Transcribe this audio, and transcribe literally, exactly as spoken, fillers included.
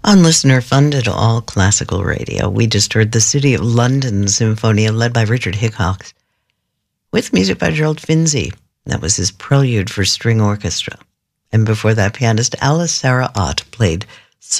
On listener-funded all classical radio, we just heard the City of London Symphonia led by Richard Hickox with music by Gerald Finzi. That was his prelude for string orchestra. And before that, pianist Alice Sarah Ott played